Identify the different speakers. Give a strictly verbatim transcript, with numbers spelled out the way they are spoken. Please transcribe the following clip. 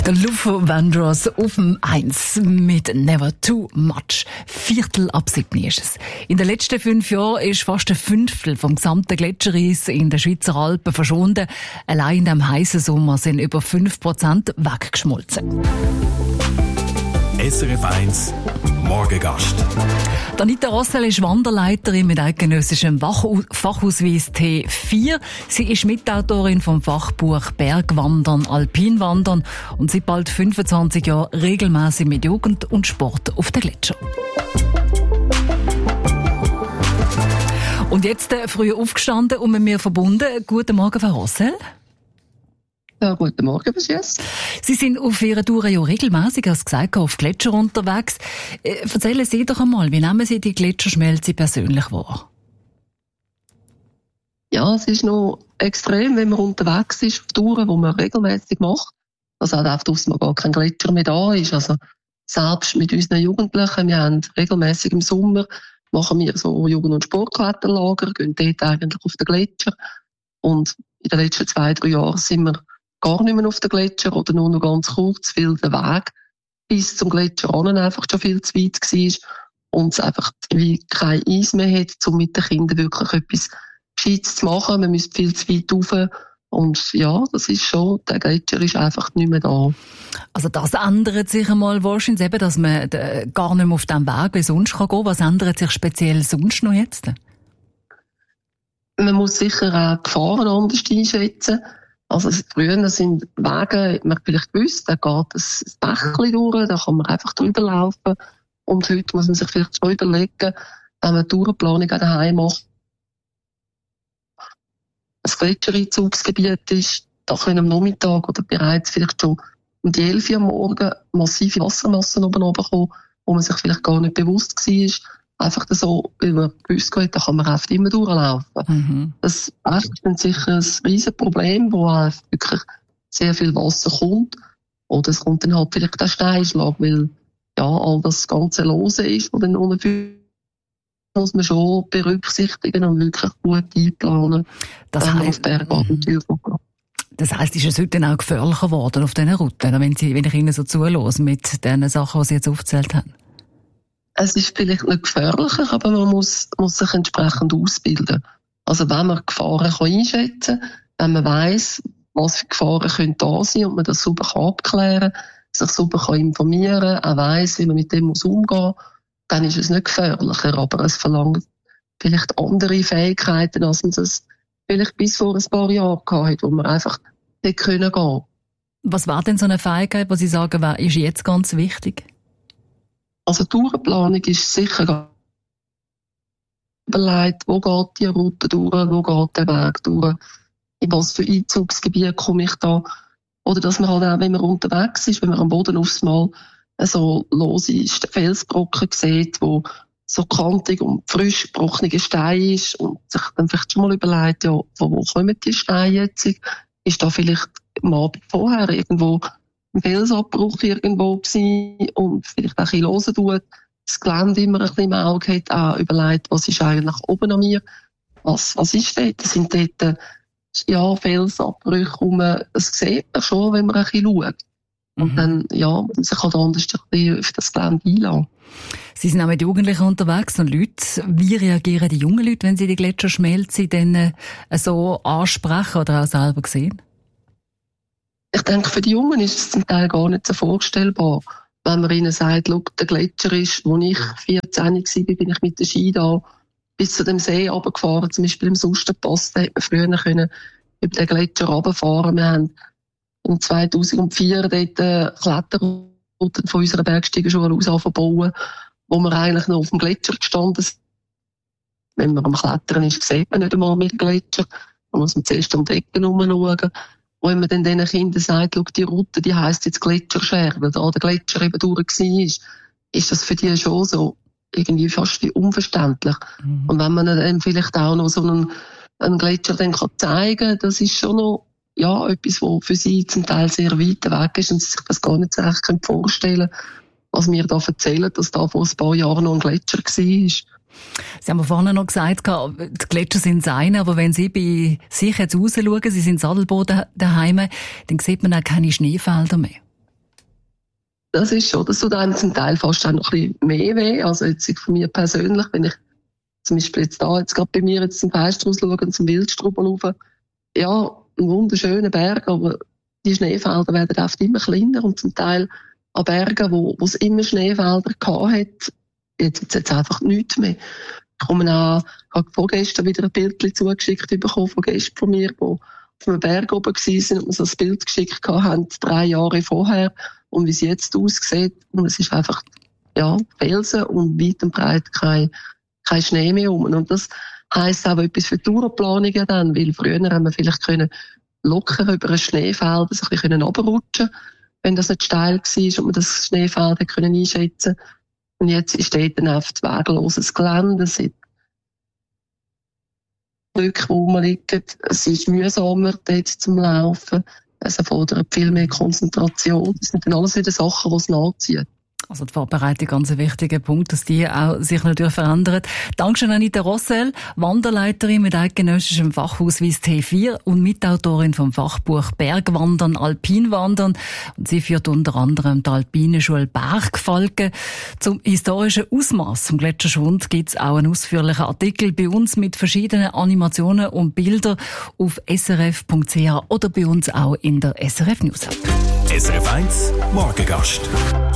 Speaker 1: Der Lufo Vandross auf dem eins mit Never Too Much. Viertel ab sieben ist es. In den letzten fünf Jahren ist fast ein Fünftel vom gesamten Gletschereis in den Schweizer Alpen verschwunden. Allein in diesem heißen Sommer sind über fünf Prozent weggeschmolzen.
Speaker 2: S R F eins Morgengast.
Speaker 1: Anita Rossel ist Wanderleiterin mit eidgenössischem Fachausweis T vier. Sie ist Mitautorin vom Fachbuch Bergwandern, Alpinwandern und seit bald fünfundzwanzig Jahren regelmäßig mit Jugend und Sport auf den Gletscher. Und jetzt äh, früh aufgestanden und mit mir verbunden. Guten Morgen, Frau Rossel.
Speaker 3: Ja, guten Morgen, bis jetzt.
Speaker 1: Sie sind auf Ihrer Tour ja regelmäßig, als gesagt, auf Gletscher unterwegs. Äh, erzählen Sie doch einmal, wie nehmen Sie die Gletscherschmelze persönlich wahr?
Speaker 3: Ja, es ist noch extrem, wenn man unterwegs ist auf Touren, die man regelmäßig macht. Also auch oft, dass man gar kein Gletscher mehr da ist. Also selbst mit unseren Jugendlichen, wir haben regelmäßig im Sommer, machen wir so Jugend- und Sportkletterlager, gehen dort eigentlich auf den Gletscher. Und in den letzten zwei, drei Jahren sind wir gar nicht mehr auf den Gletscher oder nur noch ganz kurz, weil der Weg bis zum Gletscher an einfach schon viel zu weit war und es einfach wie kein Eis mehr hat, um mit den Kindern wirklich etwas Gescheites zu machen. Man müsste viel zu weit rauf. Und ja, das ist schon, der Gletscher ist einfach nicht mehr da.
Speaker 1: Also das ändert sich einmal wahrscheinlich eben, dass man gar nicht mehr auf dem Weg wie sonst gehen kann. Was ändert sich speziell sonst noch jetzt?
Speaker 3: Man muss sicher auch die Gefahren anders einschätzen. Also früher sind Wege, hat man vielleicht gewusst, da geht ein Bächlein durch, da kann man einfach drüber laufen. Und heute muss man sich vielleicht schon überlegen, wenn man eine Tourenplanung daheim macht, ein Gletschereinzugsgebiet ist, da können am Nachmittag oder bereits vielleicht schon um die elf Uhr am Morgen massive Wassermassen oben runterkommen, wo man sich vielleicht gar nicht bewusst war. Einfach so, weil man gewusst hat, da kann man einfach immer durchlaufen. Mhm. Das ist sicher ein riesen Problem, wo wirklich sehr viel Wasser kommt. Oder es kommt dann halt vielleicht der Steinschlag, weil ja, all das ganze Lose ist, was dann unten muss man schon berücksichtigen und wirklich gut einplanen.
Speaker 1: Das heisst, das heisst, ist es heute dann auch gefährlicher geworden auf diesen Routen, wenn, Sie, wenn ich Ihnen so zuhöre mit den Sachen, die Sie jetzt aufgezählt haben?
Speaker 3: Es ist vielleicht nicht gefährlicher, aber man muss, muss sich entsprechend ausbilden. Also wenn man Gefahren kann einschätzen kann, wenn man weiss, was für Gefahren können da sein und man das sauber kann abklären kann, sich sauber kann informieren, auch weiss, wie man mit dem muss umgehen muss, dann ist es nicht gefährlicher, aber es verlangt vielleicht andere Fähigkeiten, als man das vielleicht bis vor ein paar Jahren hatte, wo man einfach nicht gehen konnte.
Speaker 1: Was war denn so eine Fähigkeit, die Sie sagen, ist jetzt ganz wichtig?
Speaker 3: Also Tourenplanung ist sicher überlegt, wo geht die Route durch, wo geht der Weg durch, in was für Einzugsgebiet komme ich da. Oder dass man halt auch, wenn man unterwegs ist, wenn man am Boden aufs Mal so lose Felsbrocken sieht, wo so kantig und frisch gebrochene Stein ist und sich dann vielleicht schon mal überlegt, ja, von wo kommen die Steine jetzt? Ist da vielleicht am Abend vorher irgendwo ein Felsabbruch irgendwo gewesen und vielleicht auch ein bisschen hören tut, das Gelände immer ein bisschen im Auge hat, auch überlegt, was ist eigentlich oben an mir, was, was ist dort? Das sind dort, ja, Felsabbrüche rum, das sieht man schon, wenn man ein bisschen schaut. Und mhm. dann, ja, man sich halt anders ein bisschen auf das Gelände einlassen.
Speaker 1: Sie sind auch mit Jugendlichen unterwegs und Leute. Wie reagieren die jungen Leute, wenn sie die Gletscherschmelze dann äh, so ansprechen oder auch selber sehen?
Speaker 3: Ich denke, für die Jungen ist es zum Teil gar nicht so vorstellbar, wenn man ihnen sagt, schau, der Gletscher ist, wo ich vierzehn war, bin ich mit der Ski da bis zu dem See runtergefahren, zum Beispiel im Susterpass, da hätte man früher können über den Gletscher runterfahren. Wir haben im zweitausendvier dort eine Kletterroute von unserer Bergsteigerschule aus angefangen, wo wir eigentlich noch auf dem Gletscher gestanden sind. Wenn man am Klettern ist, sieht man nicht einmal mit dem Gletscher. Da muss man zuerst um die Ecken herumschauen. Und wenn man dann diesen Kindern sagt, schau, die Route, die heisst jetzt Gletscherscher, weil da der Gletscher eben durch war, ist das für die schon so irgendwie fast wie unverständlich. Mhm. Und wenn man dann vielleicht auch noch so einen, einen Gletscher dann kann zeigen kann, das ist schon noch, ja, etwas, was für sie zum Teil sehr weit weg ist und sie sich das gar nicht so recht vorstellen können, was mir da erzählen, dass da vor ein paar Jahren noch ein Gletscher war.
Speaker 1: Sie haben vorhin noch gesagt, die Gletscher sind das eine, aber wenn Sie bei sich jetzt rausschauen, Sie sind in Sadelboden daheim, dann sieht man auch keine Schneefelder mehr.
Speaker 3: Das ist schon, das tut einem zum Teil fast auch noch ein bisschen mehr weh. Also jetzt von mir persönlich, wenn ich zum Beispiel jetzt da, jetzt gerade bei mir jetzt zum Fenster rausschaue, zum Wildstrubel rauf, ja, ein wunderschöner Berg, aber die Schneefelder werden oft immer kleiner und zum Teil an Bergen, wo, wo es immer Schneefelder gehabt hat, jetzt ist jetzt einfach nichts mehr. Ich komme auch, ich habe vorgestern wieder ein Bild zugeschickt bekommen von Gästen von mir, die auf einem Berg oben waren und mir so ein Bild geschickt haben, drei Jahre vorher, und wie es jetzt aussieht. Und es ist einfach, ja, Felsen und weit und breit kein, kein Schnee mehr rum. Und das heisst auch etwas für die Tourenplanungen dann, weil früher haben wir vielleicht können locker über ein Schneefeld sich ein bisschen runterrutschen, wenn das nicht steil war und man das Schneefeld hätte können einschätzen. Und jetzt ist dort dann einfach wegloses Gelände. Es sind Blöcke, wo man liegt. Es ist mühsamer dort zum Laufen. Es erfordert viel mehr Konzentration. Das sind dann alles wieder Sachen, die es nachziehen.
Speaker 1: Also die Vorbereitung, ganz ein wichtiger Punkt, dass die auch sich natürlich verändert. Dankeschön Anita Rossel, Wanderleiterin mit eidgenössischem Fachausweis T vier und Mitautorin vom Fachbuch Bergwandern, Alpinwandern. Und sie führt unter anderem die Alpine-Schule Bergfalken. Zum historischen Ausmaß zum Gletscherschwund gibt es auch einen ausführlichen Artikel bei uns mit verschiedenen Animationen und Bildern auf s r f punkt c h oder bei uns auch in der S R F News App.
Speaker 2: S R F eins Morgengast.